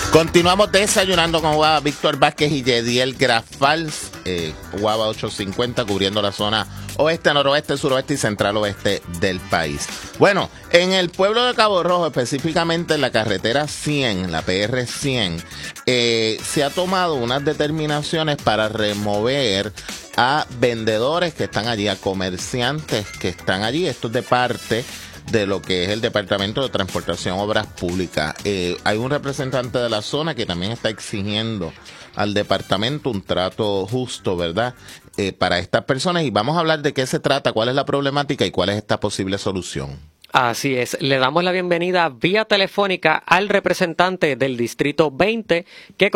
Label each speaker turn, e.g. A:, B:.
A: Continuamos desayunando con Guava, Víctor Vázquez y Yediel Grafals, Guava 850, cubriendo la zona oeste, noroeste, suroeste y central oeste del país. Bueno, en el pueblo de Cabo Rojo, específicamente en la carretera 100, la PR 100, se ha tomado unas determinaciones para remover a vendedores que están allí, a comerciantes que están allí. Esto es de parte de lo que es el Departamento de Transportación Obras Públicas. Hay un representante de la zona que también está exigiendo al departamento un trato justo, ¿verdad?, para estas personas. Y vamos a hablar de qué se trata, cuál es la problemática y cuál es esta posible solución.
B: Así es, le damos la bienvenida vía telefónica al representante del Distrito 20, que